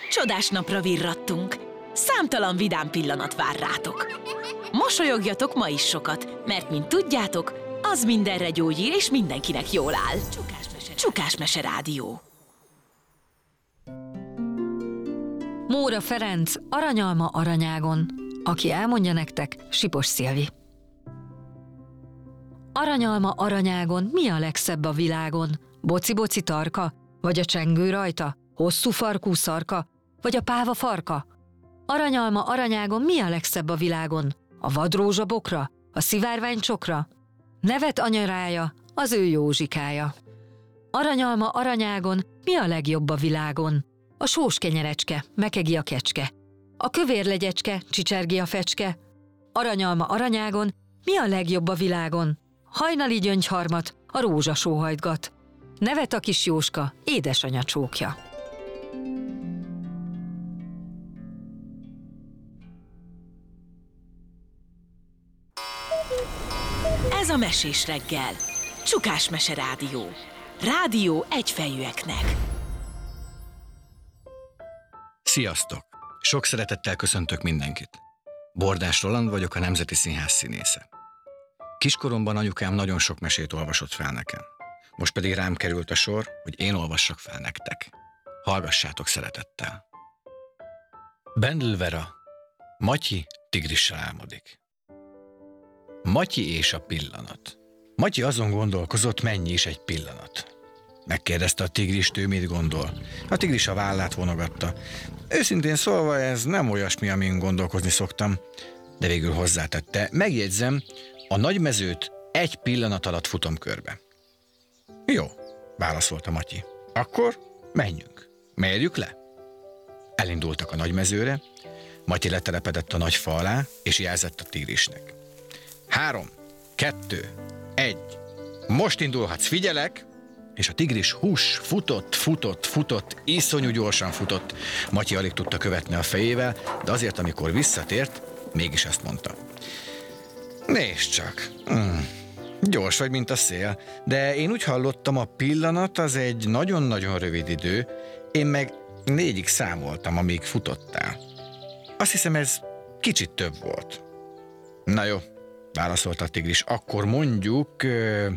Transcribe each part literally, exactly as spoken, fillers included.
Csodás napra virrattunk. Számtalan vidám pillanat vár rátok. Mosolyogjatok ma is sokat, mert mint tudjátok, az mindenre gyógyír és mindenkinek jól áll. Csukásmese, Csukásmese Rádió. Móra Ferenc, Aranyalma aranyágon. Aki elmondja nektek, Sipos Szilvi. Aranyalma aranyágon mi a legszebb a világon? Boci-boci tarka? Vagy a csengő rajta? Hosszú farkú szarka? Vagy a páva farka? Aranyalma aranyágon mi a legszebb a világon? A vadrózsa bokra? A szivárvány csokra? Nevet anyarája, az ő Józsikája. Aranyalma aranyágon mi a legjobb a világon? A sós kenyerecske, mekegi a kecske. A kövér legyecske, csicsergi a fecske. Aranyalma aranyágon mi a legjobb a világon? Hajnali gyöngyharmat, a rózsa sóhajtgat. Nevet a kis Jóska, édesanya csókja. Ez a Mesés reggel. Csukásmese Rádió. Rádió egyfejűeknek. Sziasztok! Sok szeretettel köszöntök mindenkit. Bordás Roland vagyok, a Nemzeti Színház színésze. Kiskoromban anyukám nagyon sok mesét olvasott fel nekem. Most pedig rám került a sor, hogy én olvassak fel nektek. Hallgassátok szeretettel. Bendl Vera, Matyi tigrissel álmodik. Matyi és a pillanat. Matyi azon gondolkozott, mennyi is egy pillanat. Megkérdezte a tigrist, ő mit gondol. A tigris a vállát vonogatta. Őszintén szólva ez nem olyasmi, amin gondolkozni szoktam, de végül hozzátette. Megjegyzem, a nagymezőt egy pillanat alatt futom körbe. Jó, válaszolta Matyi. Akkor menjünk. Mérjük le. Elindultak a nagymezőre, Matyi letelepedett a nagy fa alá, és jelzett a tigrisnek. Három, kettő, egy. Most indulhatsz, figyelek! És a tigris hús futott, futott, futott, iszonyú gyorsan futott. Matyi alig tudta követni a fejével, de azért, amikor visszatért, mégis ezt mondta. Nézd csak, mm, gyors vagy, mint a szél, de én úgy hallottam, a pillanat az egy nagyon-nagyon rövid idő, én meg négyig számoltam, amíg futottál. Azt hiszem, ez kicsit több volt. Na jó, válaszolta a tigris, akkor mondjuk... Euh,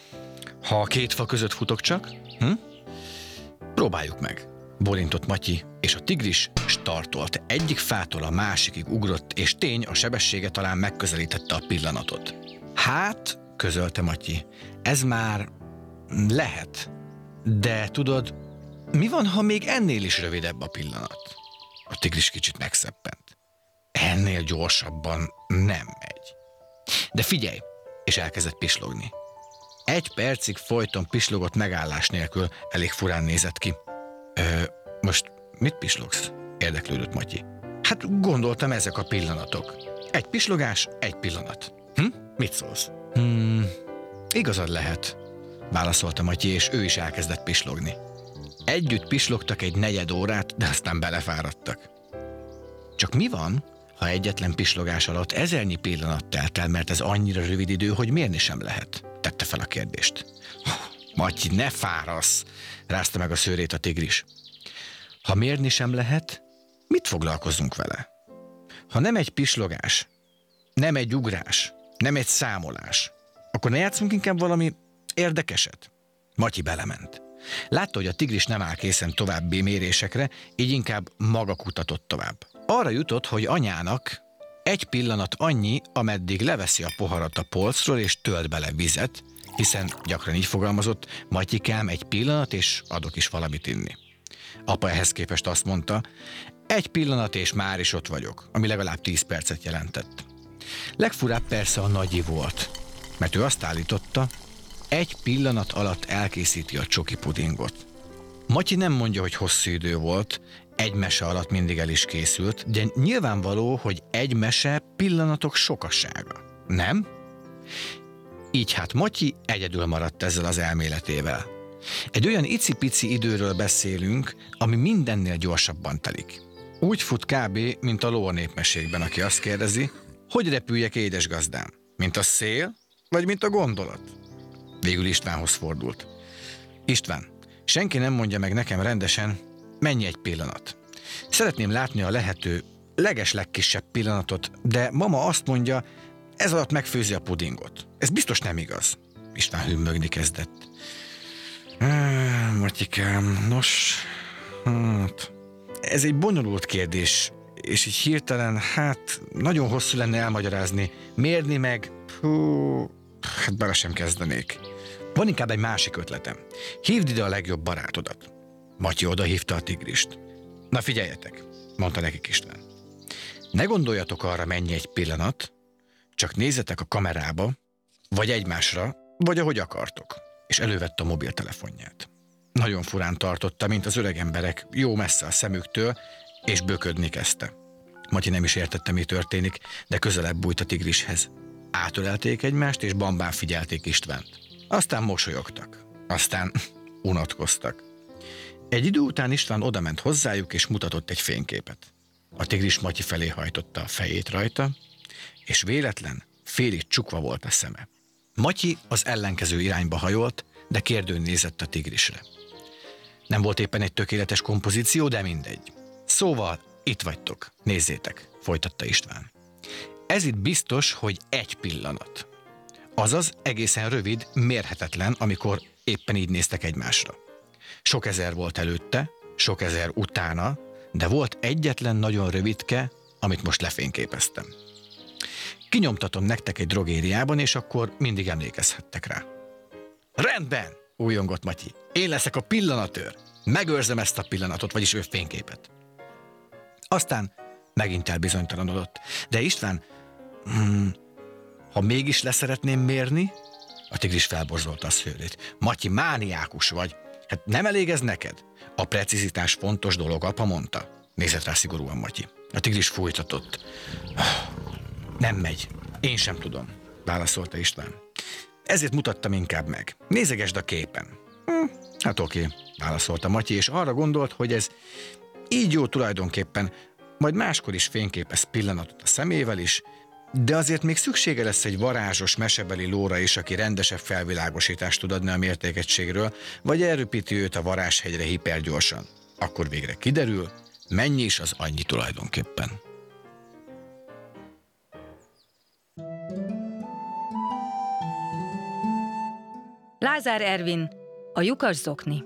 Ha a két fa között futok csak? Hm? Próbáljuk meg, bólintott Matyi, és a tigris startolt. Egyik fától a másikig ugrott, és tény, a sebessége talán megközelítette a pillanatot. Hát, közölte Matyi, ez már lehet. De tudod, mi van, ha még ennél is rövidebb a pillanat? A tigris kicsit megszeppent. Ennél gyorsabban nem megy. De figyelj, és elkezdett pislogni. Egy percig folyton pislogott megállás nélkül, elég furán nézett ki. Ö, most mit pislogsz? Érdeklődött Matyi. Hát gondoltam, ezek a pillanatok. Egy pislogás, egy pillanat. Hm? Mit szólsz? Hmm, igazad lehet, válaszolta Matyi, és ő is elkezdett pislogni. Együtt pislogtak egy negyed órát, de aztán belefáradtak. Csak mi van, ha egyetlen pislogás alatt ezernyi pillanat telt el, mert ez annyira rövid idő, hogy mérni sem lehet? Tette fel a kérdést. Matyi, ne fárasz, rázta meg a szőrét a tigris. Ha mérni sem lehet, mit foglalkozunk vele? Ha nem egy pislogás, nem egy ugrás, nem egy számolás, akkor ne játszunk inkább valami érdekeset? Matyi belement. Látta, hogy a tigris nem áll készen további mérésekre, így inkább maga kutatott tovább. Arra jutott, hogy anyának egy pillanat annyi, ameddig leveszi a poharat a polcról és tölt bele vizet, hiszen gyakran így fogalmazott, Matyikám, egy pillanat, és adok is valamit inni. Apa ehhez képest azt mondta, egy pillanat és már is ott vagyok, ami legalább tíz percet jelentett. Legfurább persze a nagyi volt, mert ő azt állította, egy pillanat alatt elkészíti a csoki pudingot. Matyi nem mondja, hogy hosszú idő volt, egy mese alatt mindig el is készült, de nyilvánvaló, hogy egy mese pillanatok sokasága. Nem? Így hát Matyi egyedül maradt ezzel az elméletével. Egy olyan icipici időről beszélünk, ami mindennél gyorsabban telik. Úgy fut kb. Mint a ló a népmesékben, aki azt kérdezi, hogy repüljek, édesgazdám? Mint a szél, vagy mint a gondolat? Végül Istvánhoz fordult. István, senki nem mondja meg nekem rendesen, mennyi egy pillanat. Szeretném látni a lehető leges-legkisebb pillanatot, de mama azt mondja, ez alatt megfőzi a pudingot. Ez biztos nem igaz. István hümmögni kezdett. Matyikám, nos, hát, ez egy bonyolult kérdés, és így hirtelen, hát nagyon hosszú lenne elmagyarázni, mérni meg, hú, hát bele sem kezdenék. Van inkább egy másik ötletem. Hívd ide a legjobb barátodat. Matyi oda hívta a tigrist. Na figyeljetek, mondta nekik István. Ne gondoljatok arra, mennyi egy pillanat, csak nézzetek a kamerába, vagy egymásra, vagy ahogy akartok. És elővette a mobiltelefonját. Nagyon furán tartotta, mint az öreg emberek, jó messze a szemüktől, és böködni kezdte. Matyi nem is értette, mi történik, de közelebb bújt a tigrishez. Átölelték egymást, és bambán figyelték Istvánt. Aztán mosolyogtak. Aztán unatkoztak. Egy idő után István odament hozzájuk, és mutatott egy fényképet. A tigris Matyi felé hajtotta a fejét rajta, és véletlen, félig csukva volt a szeme. Matyi az ellenkező irányba hajolt, de kérdőn nézett a tigrisre. Nem volt éppen egy tökéletes kompozíció, de mindegy. Szóval itt vagytok, nézzétek, folytatta István. Ez itt biztos, hogy egy pillanat. Azaz egészen rövid, mérhetetlen, amikor éppen így néztek egymásra. Sok ezer volt előtte, sok ezer utána, de volt egyetlen nagyon rövidke, amit most lefényképeztem. Kinyomtatom nektek egy drogériában, és akkor mindig emlékezhettek rá. Rendben, újongott Matyi. Én leszek a pillanatőr. Megőrzem ezt a pillanatot, vagyis ő fényképet. Aztán megint elbizonytalanodott. De István, hmm, ha mégis leszeretném mérni, a tigris felborzolta a szőrét. Matyi, mániákus vagy. Hát nem elég ez neked? A precizitás fontos dolog, apa mondta. Nézett rá szigorúan Matyi. A tigris fújtatott. Nem megy. Én sem tudom, válaszolta István. Ezért mutattam inkább meg. Nézegesd a képen. Hm, hát oké, válaszolta Matyi, és arra gondolt, hogy ez így jó tulajdonképpen, majd máskor is fényképez pillanatot a szemével is, de azért még szüksége lesz egy varázsos, mesebeli lóra is, aki rendesebb felvilágosítást tud adni a mértékegységről, vagy elröpíti őt a varázshegyre hipergyorsan. Akkor végre kiderül, mennyi is az annyi tulajdonképpen. Lázár Ervin, a lyukas zokni.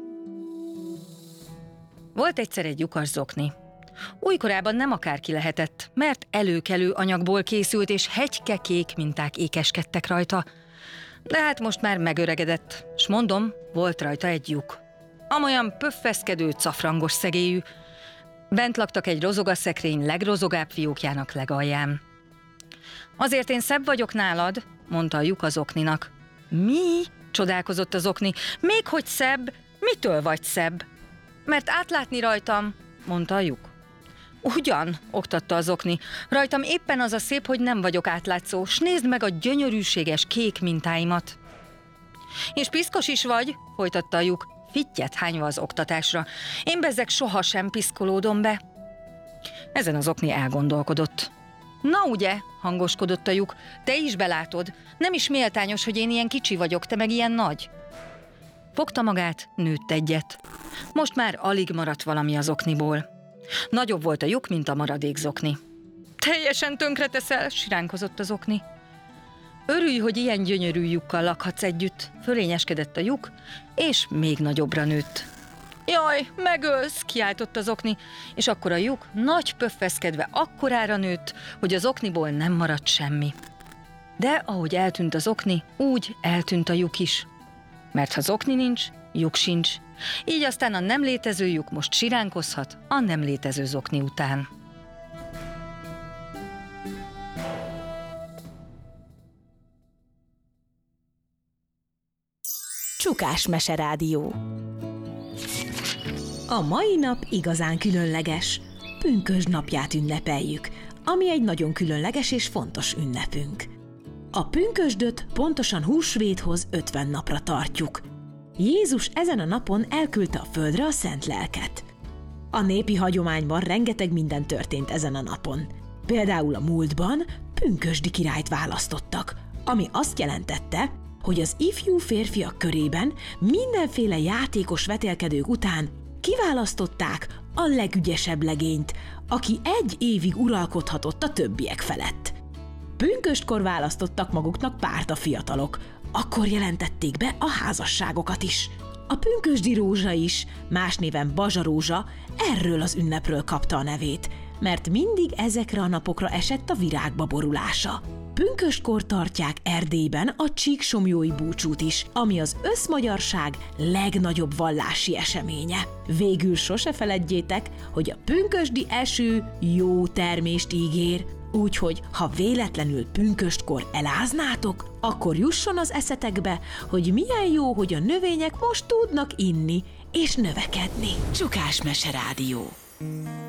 Volt egyszer egy lyukas zokni. Újkorában nem akárki lehetett, mert előkelő anyagból készült, és hegyke-kék minták ékeskedtek rajta. De hát most már megöregedett, s mondom, volt rajta egy lyuk. Amolyan pöffeszkedő, cafrangos szegélyű. Bent laktak egy rozogaszekrény legrozogább fiókjának legalján. Azért én szebb vagyok nálad, mondta a lyuk az okninak. Mi? Csodálkozott az okni. Még hogy szebb? Mitől vagy szebb? Mert átlátni rajtam, mondta a lyuk. Ugyan, oktatta az okni, rajtam éppen az a szép, hogy nem vagyok átlátszó, s nézd meg a gyönyörűséges kék mintáimat. És piszkos is vagy, folytatta a lyuk, fittyet hányva az oktatásra. Én bezzeg sohasem piszkolódom be. Ezen az okni elgondolkodott. Na ugye, hangoskodott a lyuk, te is belátod, nem is méltányos, hogy én ilyen kicsi vagyok, te meg ilyen nagy. Fogta magát, nőtt egyet. Most már alig maradt valami az okniból. Nagyobb volt a lyuk, mint a maradék zokni. Teljesen tönkreteszel, siránkozott az okni. Örülj, hogy ilyen gyönyörű lyukkal lakhatsz együtt, fölényeskedett a lyuk, és még nagyobbra nőtt. Jaj, megölsz, kiáltott az okni, és akkor a lyuk nagy pöffeszkedve akkorára nőtt, hogy az okniból nem maradt semmi. De ahogy eltűnt az okni, úgy eltűnt a lyuk is. Mert ha zokni nincs, lyuk sincs. Így aztán a nem létező lyuk most siránkozhat a nem létező zokni után. Csukás Meserádió. A mai nap igazán különleges. Pünkösd napját ünnepeljük, ami egy nagyon különleges és fontos ünnepünk. A pünkösdöt pontosan húsvéthoz ötven napra tartjuk. Jézus ezen a napon elküldte a földre a szent lelket. A népi hagyományban rengeteg minden történt ezen a napon. Például a múltban pünkösdi királyt választottak, ami azt jelentette, hogy az ifjú férfiak körében mindenféle játékos vetélkedők után kiválasztották a legügyesebb legényt, aki egy évig uralkodhatott a többiek felett. Pünköstkor választottak maguknak párt a fiatalok, akkor jelentették be a házasságokat is. A pünkösdi rózsa is, más néven bazsarózsa, erről az ünnepről kapta a nevét, mert mindig ezekre a napokra esett a virágba borulása. Pünköstkor tartják Erdélyben a csíksomjói búcsút is, ami az összmagyarság legnagyobb vallási eseménye. Végül sose feledjétek, hogy a pünkösdi eső jó termést ígér, úgyhogy ha véletlenül pünköstkor eláznátok, akkor jusson az eszetekbe, hogy milyen jó, hogy a növények most tudnak inni és növekedni. Csukás Mese Rádió.